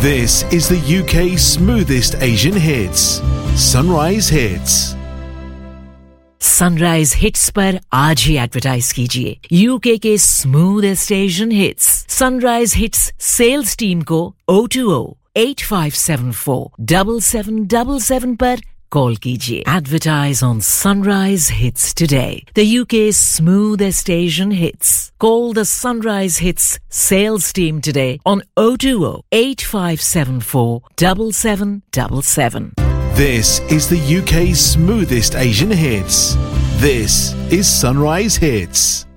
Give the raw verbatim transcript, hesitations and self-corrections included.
This is the U K's smoothest Asian hits. Sunrise Hits. Sunrise hits पर आज ही advertise कीजिए UK के smoothest Asian hits sunrise hits sales team को O two O eight five seven four seven seven seven seven पर call कीजिए advertise on sunrise hits today the UK smoothest Asian hits call the sunrise hits sales team today on O two O eight five seven four seven seven seven seven. This is the U K's smoothest Asian hits. This is Sunrise Hits.